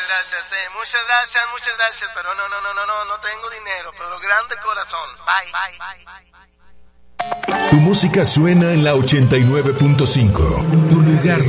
muchas gracias, pero no tengo dinero, pero grande corazón. Bye. Tu música suena en la 89.5, tu lugar de